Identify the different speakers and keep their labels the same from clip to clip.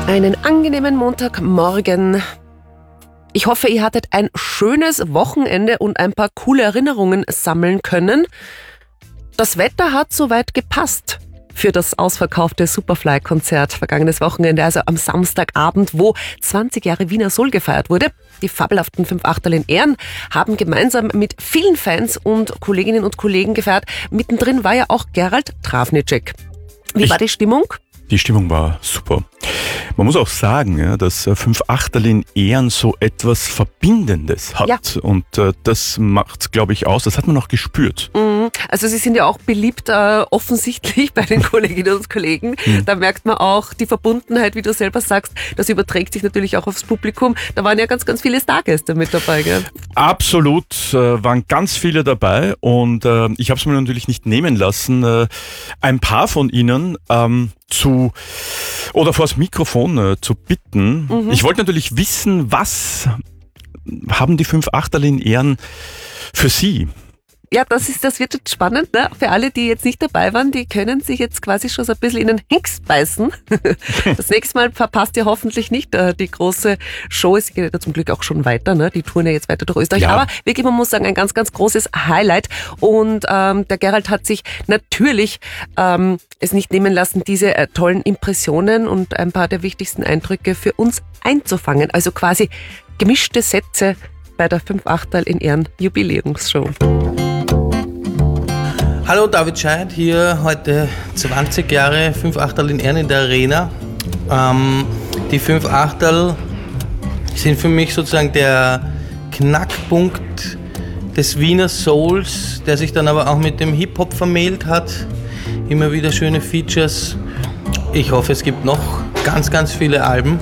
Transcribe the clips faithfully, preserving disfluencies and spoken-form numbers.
Speaker 1: Einen angenehmen Montagmorgen. Ich hoffe, ihr hattet ein schönes Wochenende und ein paar coole Erinnerungen sammeln können. Das Wetter hat soweit gepasst für das ausverkaufte Superfly-Konzert vergangenes Wochenende, also am Samstagabend, wo zwanzig Jahre Wiener Soul gefeiert wurde. Die fabelhaften fünf Achtel in Ehren haben gemeinsam mit vielen Fans und Kolleginnen und Kollegen gefeiert. Mittendrin war ja auch Gerald Travnicek. Wie
Speaker 2: Ich-
Speaker 1: war die Stimmung?
Speaker 2: Die Stimmung war super. Man muss auch sagen, ja, dass äh, fünf Achtel in Ehren so etwas Verbindendes hat.
Speaker 1: Ja.
Speaker 2: Und äh, das macht, glaube ich, aus. Das hat man auch gespürt.
Speaker 1: Mhm. Also sie sind ja auch beliebt, äh, offensichtlich bei den Kolleginnen und Kollegen. Da merkt man auch die Verbundenheit, wie du selber sagst. Das überträgt sich natürlich auch aufs Publikum. Da waren ja ganz, ganz viele Stargäste mit dabei, gell?
Speaker 2: Absolut, äh, waren ganz viele dabei. Und äh, ich habe es mir natürlich nicht nehmen lassen, äh, ein paar von ihnen ähm, zu oder vors Mikrofon äh, zu bitten.
Speaker 1: Mhm.
Speaker 2: Ich wollte natürlich wissen, was haben die fünf Achtel in Ehren für Sie?
Speaker 1: Ja, das ist, das wird jetzt spannend, ne? Für alle, die jetzt nicht dabei waren, die können sich jetzt quasi schon so ein bisschen in den Hengst beißen. Das nächste Mal verpasst ihr hoffentlich nicht äh, die große Show. Es geht ja zum Glück auch schon weiter, ne? Die touren ja jetzt weiter durch Österreich.
Speaker 2: Ja.
Speaker 1: Aber wirklich, man muss sagen, ein ganz, ganz großes Highlight. Und ähm, der Gerald hat sich natürlich ähm, es nicht nehmen lassen, diese äh, tollen Impressionen und ein paar der wichtigsten Eindrücke für uns einzufangen. Also quasi gemischte Sätze bei der fünf Achtel in Ehren Jubiläumsshow.
Speaker 3: Hallo, David Scheidt hier, heute zwanzig Jahre fünf Achtel in Ehren in der Arena. Ähm, die fünf Achtel sind für mich sozusagen der Knackpunkt des Wiener Souls, der sich dann aber auch mit dem Hip-Hop vermählt hat. Immer wieder schöne Features. Ich hoffe, es gibt noch ganz, ganz viele Alben.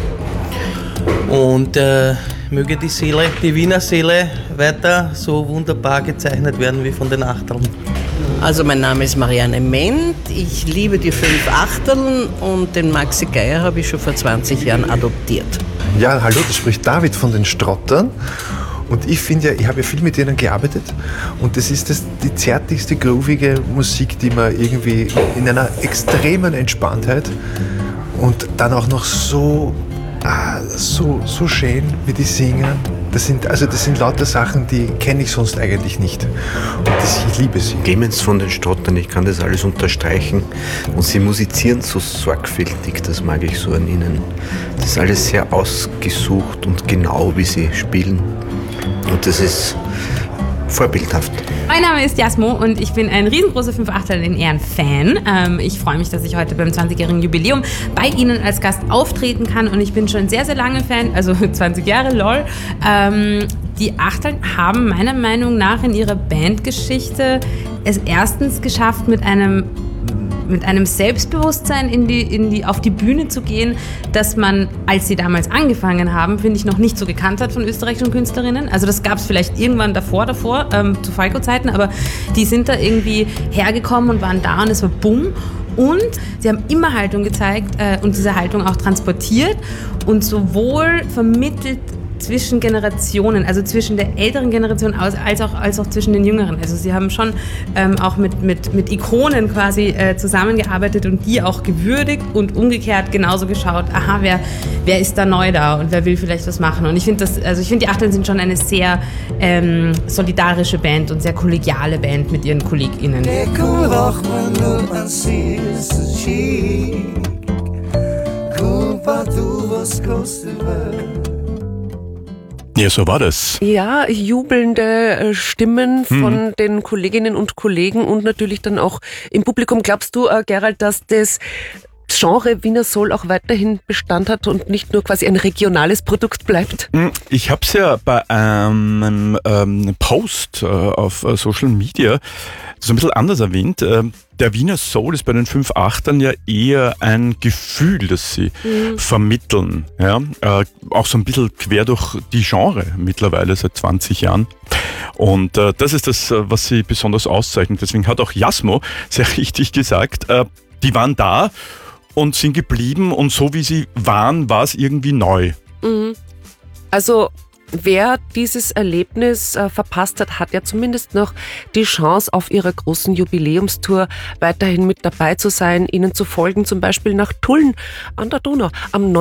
Speaker 3: Und äh, möge die Seele, die Wiener Seele weiter so wunderbar gezeichnet werden wie von den Achteln.
Speaker 4: Also mein Name ist Marianne Ment, ich liebe die fünf Achteln und den Maxi Geier habe ich schon vor zwanzig Jahren adoptiert.
Speaker 5: Ja, hallo, das spricht David von den Strottern. Und ich finde ja, ich habe ja viel mit denen gearbeitet und das ist das, die zärtlichste, groovige Musik, die man irgendwie in einer extremen Entspanntheit und dann auch noch so, ah, so, so schön, wie die singen. Das sind, also das sind lauter Sachen, die kenne ich sonst eigentlich nicht. Und das, ich liebe sie.
Speaker 6: Clemens von den Strottern, ich kann das alles unterstreichen. Und sie musizieren so sorgfältig, das mag ich so an ihnen. Das ist alles sehr ausgesucht und genau, wie sie spielen. Und das ist vorbildhaft.
Speaker 7: Mein Name ist Jasmo und ich bin ein riesengroßer fünf Achtel in Ehren Fan. Ähm, ich freue mich, dass ich heute beim zwanzigjährigen Jubiläum bei Ihnen als Gast auftreten kann und ich bin schon sehr, sehr lange Fan, also zwanzig Jahre, lol. Ähm, die Achteln haben meiner Meinung nach in ihrer Bandgeschichte es erstens geschafft, mit einem mit einem Selbstbewusstsein in die, in die, auf die Bühne zu gehen, dass man, als sie damals angefangen haben, finde ich, noch nicht so gekannt hat von österreichischen Künstlerinnen. Also das gab es vielleicht irgendwann davor, davor, ähm, zu Falco-Zeiten, aber die sind da irgendwie hergekommen und waren da und es war bumm. Und sie haben immer Haltung gezeigt äh, und diese Haltung auch transportiert und sowohl vermittelt zwischen Generationen, also zwischen der älteren Generation als auch, als auch zwischen den jüngeren. Also sie haben schon ähm, auch mit, mit, mit Ikonen quasi äh, zusammengearbeitet und die auch gewürdigt und umgekehrt genauso geschaut, aha, wer, wer ist da neu da und wer will vielleicht was machen. Und ich finde das, also ich finde die Achteln sind schon eine sehr ähm, solidarische Band und sehr kollegiale Band mit ihren KollegInnen.
Speaker 8: Écoute quando ansie's chic, culpa tu was kostet.
Speaker 2: Ja, so war das.
Speaker 1: Ja, jubelnde äh, Stimmen von den Kolleginnen und Kollegen und natürlich dann auch im Publikum. Glaubst du, äh, Gerald, dass das Genre Wiener Soul auch weiterhin Bestand hat und nicht nur quasi ein regionales Produkt bleibt?
Speaker 2: Ich habe es ja bei einem ähm, Post äh, auf äh, Social Media so ein bisschen anders erwähnt. Äh, der Wiener Soul ist bei den fünf Achtern ja eher ein Gefühl, das sie mhm. vermitteln. Ja? Äh, auch so ein bisschen quer durch die Genre mittlerweile seit zwanzig Jahren. Und äh, das ist das, was sie besonders auszeichnet. Deswegen hat auch Jasmo sehr richtig gesagt, äh, die waren da und sind geblieben und so wie sie waren, war es irgendwie neu.
Speaker 1: Mhm. Also wer dieses Erlebnis äh, verpasst hat, hat ja zumindest noch die Chance, auf ihrer großen Jubiläumstour weiterhin mit dabei zu sein, ihnen zu folgen, zum Beispiel nach Tulln an der Donau am